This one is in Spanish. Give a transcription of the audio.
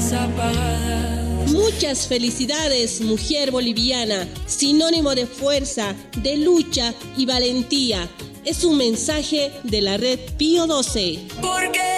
luces apagadas. Muchas felicidades, mujer boliviana, sinónimo de fuerza, de lucha y valentía. Es un mensaje de la Red Pío XII. Porque